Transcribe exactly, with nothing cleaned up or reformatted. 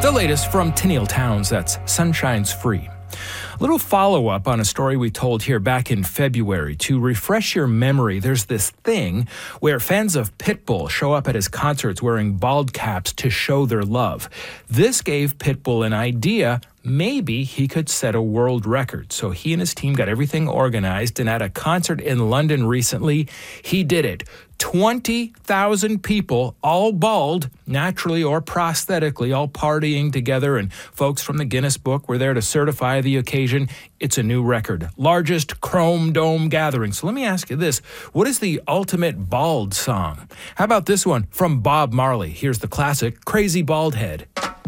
The latest from Tenniel Towns, that's Sunshine's Free. A little follow-up on a story we told here back in February. To refresh your memory, there's this thing where fans of Pitbull show up at his concerts wearing bald caps to show their love. This gave Pitbull an idea. Maybe he could set a world record. So he and his team got everything organized, and at a concert in London recently, he did it. twenty thousand people, all bald, naturally or prosthetically, all partying together, and folks from the Guinness Book were there to certify the occasion. It's a new record. Largest Chrome Dome gathering. So let me ask you this. What is the ultimate bald song? How about this one from Bob Marley? Here's the classic, Crazy Bald Head.